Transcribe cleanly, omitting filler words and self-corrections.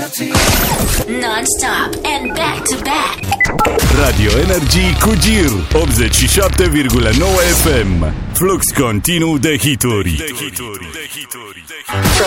Non-stop and back to back. Radio Energy cu Gir 87,9 FM. Flux continuu de hituri.